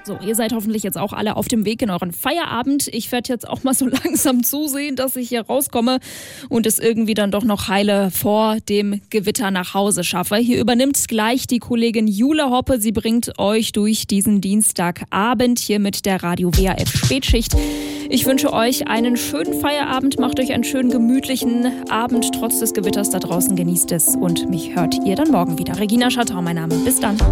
So, ihr seid hoffentlich jetzt auch alle auf dem Weg in euren Feierabend. Ich werde jetzt auch mal so langsam zusehen, dass ich hier rauskomme und es irgendwie dann doch noch heile vor dem Gewitter nach Hause schaffe. Hier übernimmt gleich die Kollegin Jule Hoppe. Sie bringt euch durch diesen Dienstagabend hier mit der Radio WRF Spätschicht. Ich wünsche euch einen schönen Feierabend, macht euch einen schönen gemütlichen Abend trotz des Gewitters da draußen, genießt es und mich hört ihr dann morgen wieder. Regina Schattau, mein Name. Bis dann.